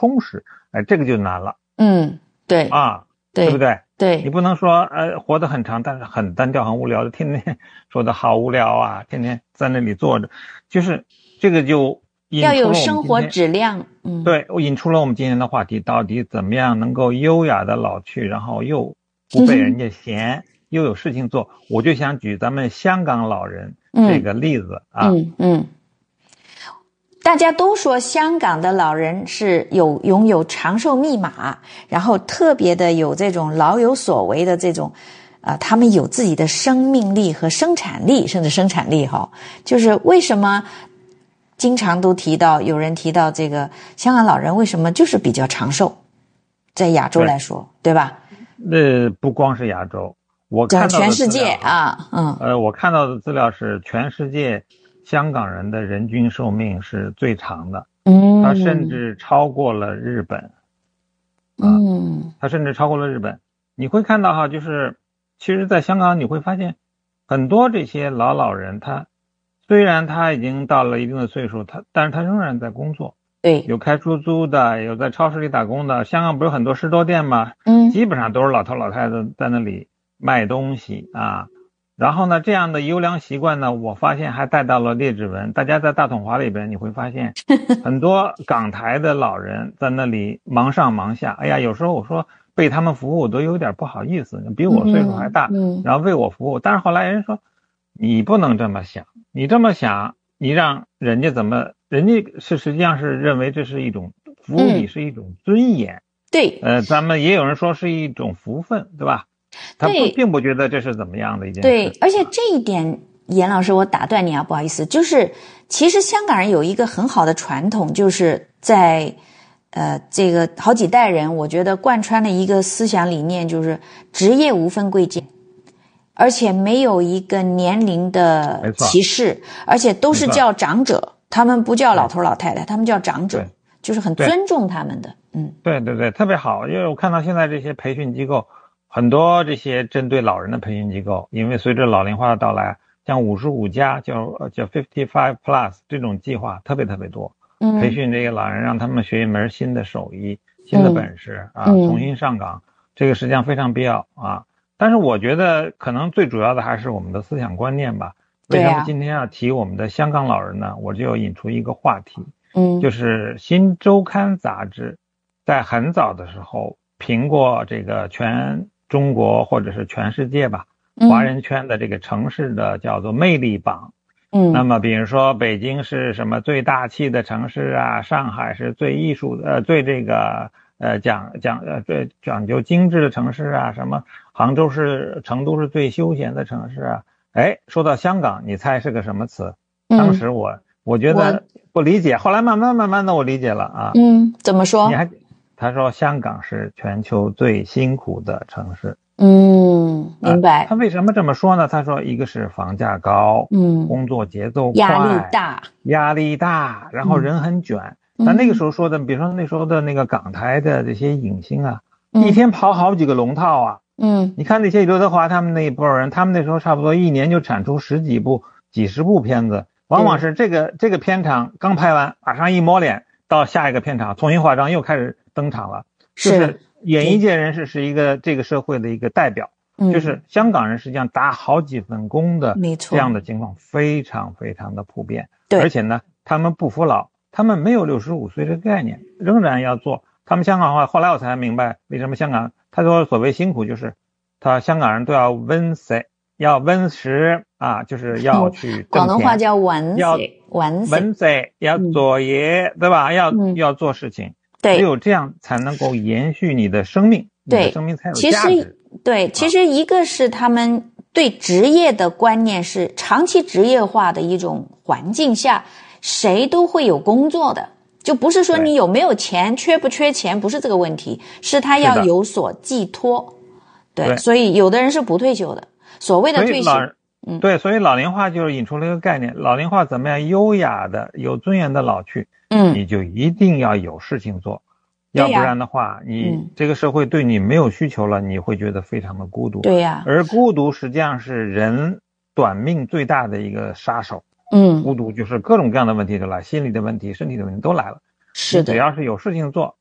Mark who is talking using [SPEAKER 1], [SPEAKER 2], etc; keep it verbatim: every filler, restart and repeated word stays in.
[SPEAKER 1] 充实，哎，这个就难了。
[SPEAKER 2] 嗯，对
[SPEAKER 1] 啊，
[SPEAKER 2] 对
[SPEAKER 1] 对不对？
[SPEAKER 2] 对，
[SPEAKER 1] 你不能说呃活得很长，但是很单调、很无聊的，天天说的好无聊啊，天天在那里坐着，就是这个就引出了
[SPEAKER 2] 要有
[SPEAKER 1] 我们今
[SPEAKER 2] 生活
[SPEAKER 1] 天
[SPEAKER 2] 质量。嗯，
[SPEAKER 1] 对，我引出了我们今天的话题，到底怎么样能够优雅的老去，然后又不被人家嫌，又有事情做。我就想举咱们香港老人这个例子啊。
[SPEAKER 2] 嗯嗯，大家都说香港的老人是有拥有长寿密码，然后特别的有这种老有所为的这种呃，他们有自己的生命力和生产力，甚至生产力哈。就是为什么经常都提到，有人提到这个香港老人为什么就是比较长寿，在亚洲来说， 对, 对吧？
[SPEAKER 1] 那不光是亚洲，我看到的
[SPEAKER 2] 全世界啊，嗯，
[SPEAKER 1] 呃，我看到的资料是全世界香港人的人均寿命是最长的，
[SPEAKER 2] 嗯，
[SPEAKER 1] 它甚至超过了日本，啊、
[SPEAKER 2] 嗯，
[SPEAKER 1] 它甚至超过了日本。你会看到哈，就是其实在香港你会发现很多这些老老人，他虽然他已经到了一定的岁数，他但是他仍然在工作。
[SPEAKER 2] 对，
[SPEAKER 1] 有开出租的，有在超市里打工的。香港不是很多士多店吗？
[SPEAKER 2] 嗯，
[SPEAKER 1] 基本上都是老头老太太在那里卖东西啊。然后呢，这样的优良习惯呢，我发现还带到了列治文。大家在大统华里边，你会发现很多港台的老人在那里忙上忙下。哎呀，有时候我说被他们服务都有点不好意思，比我岁数还大，
[SPEAKER 2] 嗯嗯、
[SPEAKER 1] 然后为我服务。但是后来人说，你不能这么想，你这么想，你让人家怎么？人家是实际上是认为这是一种服务你是一种尊严，
[SPEAKER 2] 嗯、对，
[SPEAKER 1] 呃，咱们也有人说是一种福分，对吧？他不并不觉得这是怎么样的一件事。
[SPEAKER 2] 对，而且这一点，严老师，我打断你啊，不好意思，就是其实香港人有一个很好的传统，就是在呃这个好几代人，我觉得贯穿了一个思想理念，就是职业无分贵贱。而且没有一个年龄的歧视，而且都是叫长者，他们不叫老头老太太，他们叫长者，就是很尊重他们的。嗯，
[SPEAKER 1] 对对对，特别好。因为我看到现在这些培训机构，很多这些针对老人的培训机构，因为随着老龄化的到来，像五十五加叫叫 fifty-five plus 这种计划特别特别多，
[SPEAKER 2] 嗯，
[SPEAKER 1] 培训这个老人，让他们学一门新的手艺、新的本事、嗯、啊，重新上岗，这个实际上非常必要啊。但是我觉得可能最主要的还是我们的思想观念吧。为什么今天要提我们的香港老人呢？我就引出一个话题，嗯，就是《新周刊》杂志在很早的时候评过这个全中国或者是全世界吧，华人圈的这个城市的叫做魅力榜。嗯，那么比如说北京是什么最大气的城市啊，上海是最艺术的呃最这个呃讲讲呃最讲究精致的城市啊，什么杭州是成都是最休闲的城市啊。哎，说到香港，你猜是个什么词？当时我、嗯、我觉得不理解，后来慢慢慢慢的我理解了啊。
[SPEAKER 2] 嗯，怎么说？
[SPEAKER 1] 你还他说香港是全球最辛苦的城市。
[SPEAKER 2] 嗯，明白、
[SPEAKER 1] 啊。他为什么这么说呢？他说一个是房价高，
[SPEAKER 2] 嗯，
[SPEAKER 1] 工作节奏快，
[SPEAKER 2] 压力大，
[SPEAKER 1] 压力大，然后人很卷。那、嗯、那个时候说的，比如说那时候的那个港台的这些影星啊，嗯、一天跑好几个龙套啊。
[SPEAKER 2] 嗯，
[SPEAKER 1] 你看那些刘德华他们那一波人，他们那时候差不多一年就产出十几部、几十部片子，往往是这个这个片场刚拍完，马上一抹脸，到下一个片场重新化妆又开始登场了。
[SPEAKER 2] 是，
[SPEAKER 1] 就是演艺界人士是一个这个社会的一个代表。
[SPEAKER 2] 嗯，
[SPEAKER 1] 就是香港人实际上打好几份工的，
[SPEAKER 2] 没错，
[SPEAKER 1] 这样的情况非常非常的普遍。
[SPEAKER 2] 对，
[SPEAKER 1] 而且呢，他们不服老，他们没有六十五岁这个概念，仍然要做。他们香港话，后来我才明白为什么香港他说所谓辛苦，就是他香港人都要温食，要温食啊，就是要去挣钱。
[SPEAKER 2] 广东话叫温食，温
[SPEAKER 1] 食，温食要做嘢、嗯，对吧？要、嗯、要做事情，
[SPEAKER 2] 对，
[SPEAKER 1] 只有这样才能够延续你的生命，
[SPEAKER 2] 对，
[SPEAKER 1] 你的生命才有价值。
[SPEAKER 2] 对，其实一个是他们对职业的观念是长期职业化的一种环境下，谁都会有工作的，就不是说你有没有钱，缺不缺钱，不是这个问题，是他要有所寄托。对，对，所以有的人是不退休的，所谓的退休，
[SPEAKER 1] 嗯，对，所以老龄化就是引出了一个概念，老龄化怎么样优雅的、有尊严的老去，嗯，你就一定要有事情做。要不然的话，你这个社会对你没有需求了，你会觉得非常的孤独。
[SPEAKER 2] 对呀，
[SPEAKER 1] 而孤独实际上是人短命最大的一个杀手。
[SPEAKER 2] 嗯，
[SPEAKER 1] 孤独就是各种各样的问题都来，心理的问题、身体的问题都来了。
[SPEAKER 2] 是的，
[SPEAKER 1] 只要是有事情做，